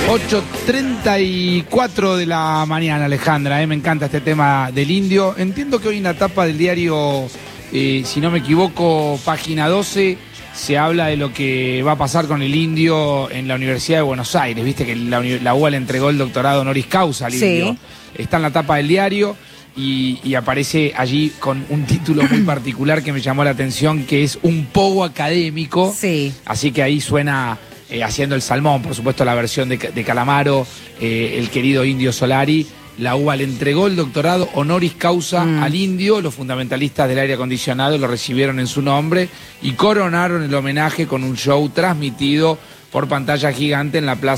8:34 de la mañana, Alejandra, me encanta este tema del indio. Entiendo que hoy en la tapa del diario, si no me equivoco, página 12, se habla de lo que va a pasar con el indio en la Universidad de Buenos Aires. Viste que la UBA le entregó el doctorado honoris causa al indio. Está en la tapa del diario y aparece allí con un título muy particular que me llamó la atención, que es un pogo académico. Sí. Así que ahí suena... haciendo el salmón, por supuesto, la versión de Calamaro, el querido Indio Solari. La UBA le entregó el doctorado honoris causa al indio. Los fundamentalistas del aire acondicionado lo recibieron en su nombre y coronaron el homenaje con un show transmitido por pantalla gigante en la plaza